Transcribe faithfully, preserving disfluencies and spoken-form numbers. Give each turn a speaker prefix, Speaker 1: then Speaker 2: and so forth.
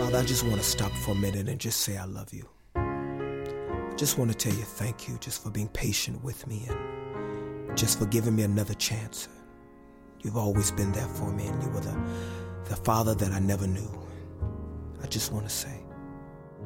Speaker 1: Father, I just want to stop for a minute and just say I love you. I just want to tell you thank you just for being patient with me and just for giving me another chance. You've always been there for me, and you were the, the Father that I never knew. I just want to say